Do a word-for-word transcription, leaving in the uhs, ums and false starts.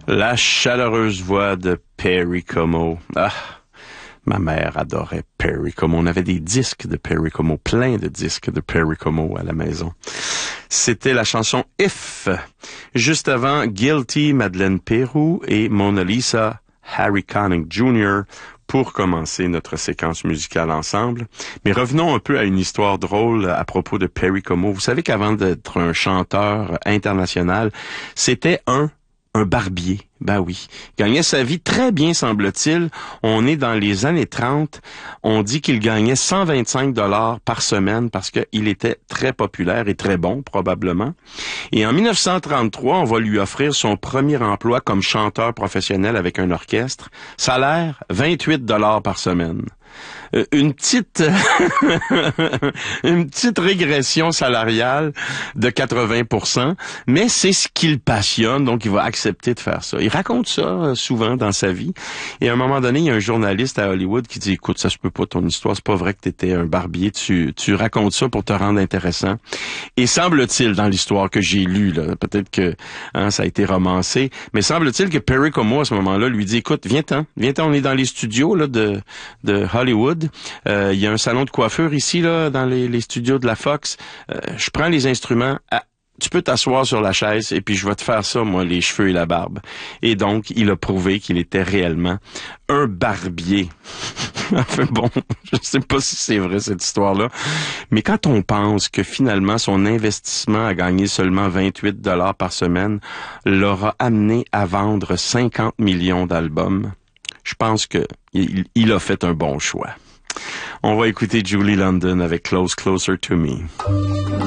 La chaleureuse voix de Perry Como. Ah, ma mère adorait Perry Como. On avait des disques de Perry Como, plein de disques de Perry Como à la maison. C'était la chanson If. Juste avant, Guilty, Madeleine Peyroux et Mona Lisa, Harry Connick junior pour commencer notre séquence musicale ensemble. Mais revenons un peu à une histoire drôle à propos de Perry Como. Vous savez qu'avant d'être un chanteur international, c'était un un barbier. Ben oui. Il gagnait sa vie très bien, semble-t-il. On est dans les années trente. On dit qu'il gagnait cent vingt-cinq dollars par semaine parce qu'il était très populaire et très bon, probablement. Et en dix-neuf cent trente-trois, on va lui offrir son premier emploi comme chanteur professionnel avec un orchestre. Salaire, vingt-huit dollars par semaine. Euh, une petite une petite régression salariale de quatre-vingts pour cent, mais c'est ce qui le passionne, donc il va accepter de faire ça. Il raconte ça euh, souvent dans sa vie, et à un moment donné, il y a un journaliste à Hollywood qui dit « Écoute, ça se peut pas ton histoire, c'est pas vrai que t'étais un barbier, tu tu racontes ça pour te rendre intéressant. » Et semble-t-il, dans l'histoire que j'ai lue, là, peut-être que hein, ça a été romancé, mais semble-t-il que Perry Como, à ce moment-là, lui dit « Écoute, viens-t'en, viens-t'en, on est dans les studios là de de Hollywood. Euh, il y a un salon de coiffure ici, là, dans les, les studios de la Fox. Euh, je prends les instruments. À, tu peux t'asseoir sur la chaise et puis je vais te faire ça, moi, les cheveux et la barbe. » Et donc, il a prouvé qu'il était réellement un barbier. Enfin bon, je sais pas si c'est vrai cette histoire-là. Mais quand on pense que finalement son investissement à gagner seulement vingt-huit dollars par semaine l'aura amené à vendre cinquante millions d'albums, je pense que il, il a fait un bon choix. On va écouter Julie London avec Close Closer to Me.